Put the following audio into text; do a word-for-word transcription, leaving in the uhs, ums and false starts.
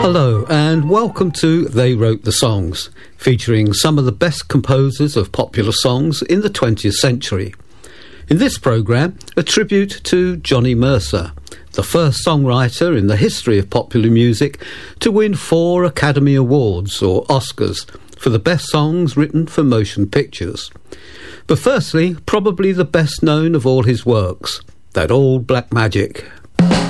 Hello and welcome to They Wrote the Songs, featuring some of the best composers of popular songs in the twentieth century. In this programme, a tribute to Johnny Mercer, the first songwriter in the history of popular music to win four Academy Awards, or Oscars, for the best songs written for motion pictures. But firstly, probably the best known of all his works, that Old Black Magic.